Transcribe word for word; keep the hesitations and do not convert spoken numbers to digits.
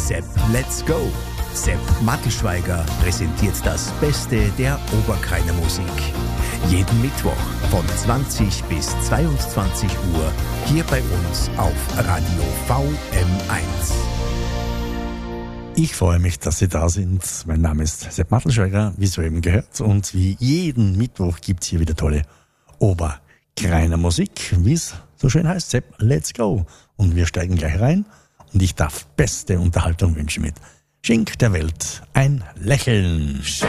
Sepp, let's go! Sepp Mattelschweiger präsentiert das Beste der Oberkreiner Musik. Jeden Mittwoch von zwanzig bis zweiundzwanzig Uhr hier bei uns auf Radio V M eins. Ich freue mich, dass Sie da sind. Mein Name ist Sepp Mattelschweiger, wie soeben gehört. Und wie jeden Mittwoch gibt's hier wieder tolle Oberkreiner Musik, wie es so schön heißt. Sepp, let's go! Und wir steigen gleich rein. Und ich darf beste Unterhaltung wünschen mit Schenk der Welt ein Lächeln.